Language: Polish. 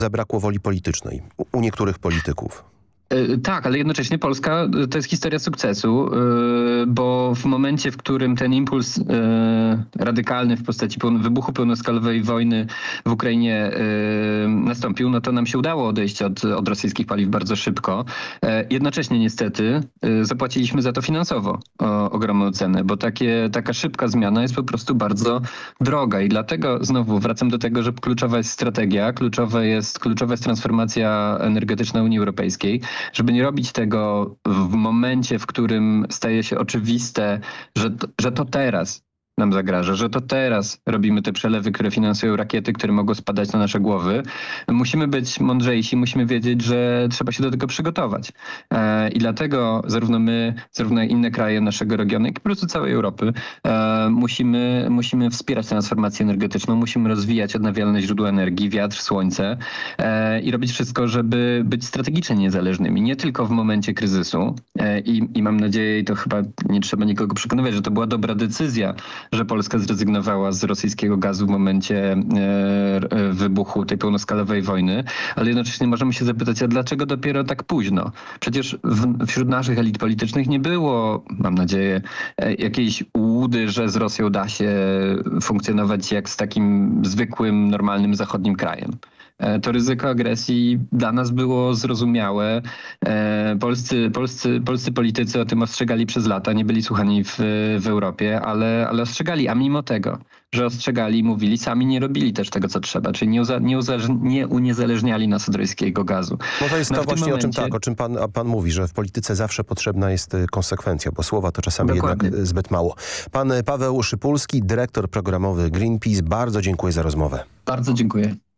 Zabrakło woli politycznej u niektórych polityków. Tak, ale jednocześnie Polska to jest historia sukcesu, bo w momencie, w którym ten impuls radykalny w postaci wybuchu pełnoskalowej wojny w Ukrainie nastąpił, no to nam się udało odejść od rosyjskich paliw bardzo szybko. Jednocześnie niestety zapłaciliśmy za to finansowo ogromną cenę, bo taka szybka zmiana jest po prostu bardzo droga i dlatego znowu wracam do tego, że kluczowa jest strategia, kluczowa jest transformacja energetyczna Unii Europejskiej, żeby nie robić tego w momencie, w którym staje się oczywiste, że to teraz nam zagraża, że to teraz robimy te przelewy, które finansują rakiety, które mogą spadać na nasze głowy. Musimy być mądrzejsi, musimy wiedzieć, że trzeba się do tego przygotować. I dlatego zarówno my, zarówno inne kraje naszego regionu, jak i po prostu całej Europy musimy wspierać transformację energetyczną, musimy rozwijać odnawialne źródła energii, wiatr, słońce i robić wszystko, żeby być strategicznie niezależnymi. Nie tylko w momencie kryzysu i mam nadzieję, i to chyba nie trzeba nikogo przekonywać, że to była dobra decyzja, że Polska zrezygnowała z rosyjskiego gazu w momencie wybuchu tej pełnoskalowej wojny, ale jednocześnie możemy się zapytać, a dlaczego dopiero tak późno? Przecież wśród naszych elit politycznych nie było, mam nadzieję, jakiejś ułudy, że z Rosją da się funkcjonować jak z takim zwykłym, normalnym zachodnim krajem. To ryzyko agresji dla nas było zrozumiałe. Polscy politycy o tym ostrzegali przez lata, nie byli słuchani w Europie, ale ostrzegali, a mimo tego, że ostrzegali, mówili, sami nie robili też tego, co trzeba, czyli nie uniezależniali nas od rosyjskiego gazu. No to jest to właśnie o czym pan mówi, że w polityce zawsze potrzebna jest konsekwencja, bo słowa to czasami Dokładnie. jednak zbyt mało. Pan Paweł Szypulski, dyrektor programowy Greenpeace, bardzo dziękuję za rozmowę. Bardzo dziękuję.